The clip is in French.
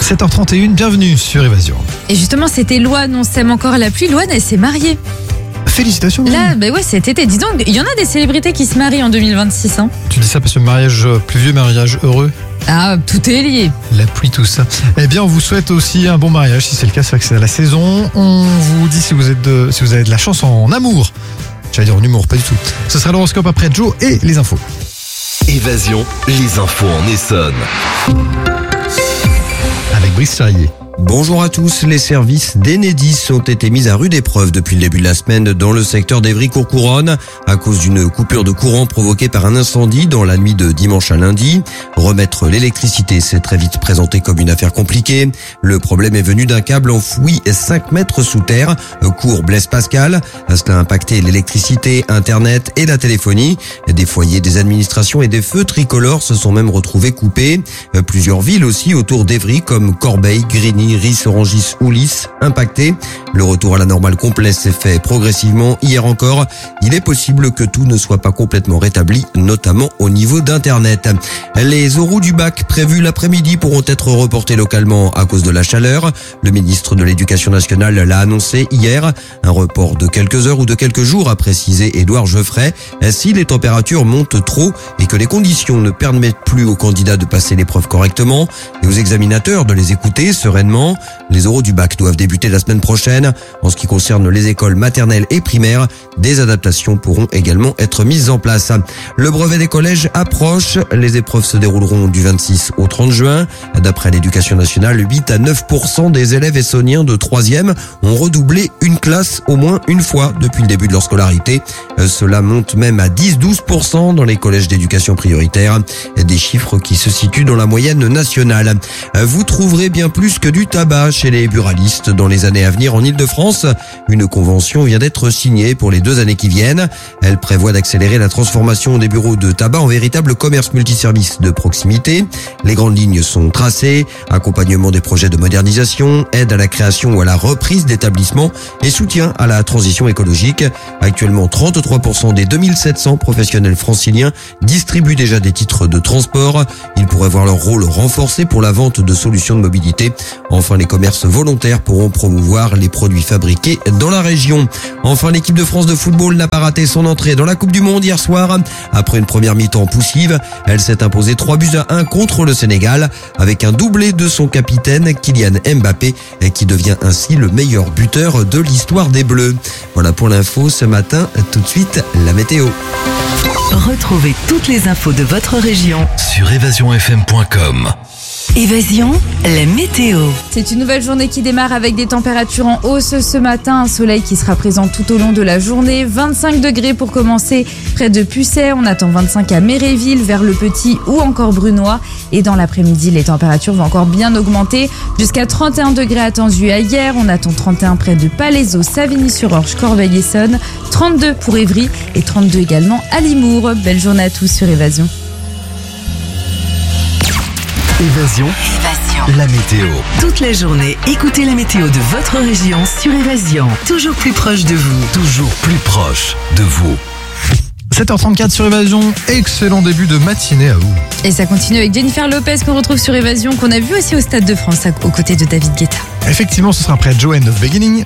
7h31, bienvenue sur Évasion. Et justement, c'était Loane, on s'aime encore à la pluie. Loane, elle s'est mariée. Félicitations. Là, ouais, cet été. Dis donc, il y en a des célébrités qui se marient en 2026. Hein. Tu dis ça parce que mariage plus vieux, mariage heureux. Ah, tout est lié. La pluie, tout ça. Eh bien, on vous souhaite aussi un bon mariage. Si c'est le cas, c'est vrai que c'est la saison. On vous dit si vous avez de la chance en amour. J'allais dire en humour, pas du tout. Ce sera l'horoscope après Joe et les infos. Évasion, les infos en Essonne. Avec Brice Charrier. Bonjour à tous, les services d'Enedis ont été mis à rude épreuve depuis le début de la semaine dans le secteur d'Evry-Courcouronnes à cause d'une coupure de courant provoquée par un incendie dans la nuit de dimanche à lundi. Remettre l'électricité s'est très vite présenté comme une affaire compliquée. Le problème est venu d'un câble enfoui 5 mètres sous terre, cours Blaise Pascal. Cela a impacté l'électricité, Internet et la téléphonie. Des foyers, des administrations et des feux tricolores se sont même retrouvés coupés. Plusieurs villes aussi autour d'Evry comme Corbeil, Grigny, Ris, Orangis ou Lys impactés. Le retour à la normale complet s'est fait progressivement hier encore. Il est possible que tout ne soit pas complètement rétabli, notamment au niveau d'Internet. Les oraux du bac prévus l'après-midi pourront être reportés localement à cause de la chaleur. Le ministre de l'Éducation nationale l'a annoncé hier. Un report de quelques heures ou de quelques jours, a précisé Édouard Geoffrey. Si les températures montent trop et que les conditions ne permettent plus aux candidats de passer l'épreuve correctement et aux examinateurs de les écouter sereinement, les oraux du bac doivent débuter la semaine prochaine. En ce qui concerne les écoles maternelles et primaires, des adaptations pourront également être mises en place. Le brevet des collèges approche. Les épreuves se dérouleront du 26 au 30 juin. D'après l'Éducation nationale, 8 à 9% des élèves essonniens de 3e ont redoublé une classe au moins une fois depuis le début de leur scolarité. Cela monte même à 10-12% dans les collèges d'éducation prioritaire. Des chiffres qui se situent dans la moyenne nationale. Vous trouverez bien plus que du tabac chez les buralistes dans les années à venir en Ile-de-France. Une convention vient d'être signée pour les 2 années qui viennent. Elle prévoit d'accélérer la transformation des bureaux de tabac en véritable commerce multiservice de proximité. Les grandes lignes sont tracées, accompagnement des projets de modernisation, aide à la création ou à la reprise d'établissements et soutien à la transition écologique. Actuellement, 33% des 2700 professionnels franciliens distribuent déjà des titres de transport. Ils pourraient voir leur rôle renforcé pour la vente de solutions de mobilité. Enfin, les commerces volontaires pourront promouvoir les produits fabriqués dans la région. Enfin, l'équipe de France de football n'a pas raté son entrée dans la Coupe du Monde hier soir. Après une première mi-temps poussive, elle s'est imposée 3-1 contre le Sénégal avec un doublé de son capitaine Kylian Mbappé qui devient ainsi le meilleur buteur de l'histoire des Bleus. Voilà pour l'info ce matin. Tout de suite, la météo. Retrouvez toutes les infos de votre région Sur évasionfm.com. Évasion, la météo. C'est une nouvelle journée qui démarre avec des températures en hausse ce matin. Un soleil qui sera présent tout au long de la journée. 25 degrés pour commencer près de Pucet. On attend 25 à Méréville, vers Le Petit ou encore Brunois. Et dans l'après-midi, les températures vont encore bien augmenter. Jusqu'à 31 degrés attendus à hier. On attend 31 près de Palaiseau, Savigny-sur-Orge, Corbeil-Essonnes. 32 pour Évry et 32 également à Limours. Belle journée à tous sur Évasion. Évasion, la météo. Toute la journée, écoutez la météo de votre région sur Évasion. Toujours plus proche de vous. Toujours plus proche de vous. 7h34 sur Évasion. Excellent début de matinée à vous. Et ça continue avec Jennifer Lopez qu'on retrouve sur Évasion, qu'on a vu aussi au Stade de France aux côtés de David Guetta. Effectivement, ce sera après Joe and the Beginning.